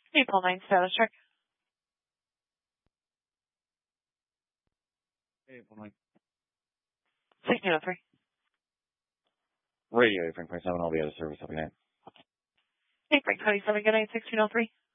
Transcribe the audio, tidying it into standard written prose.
April 9 status check. April 9. 1603. Radio, Frank 27, I'll be out of service. Have a good night. Hey, Frank 27, good night, 1603.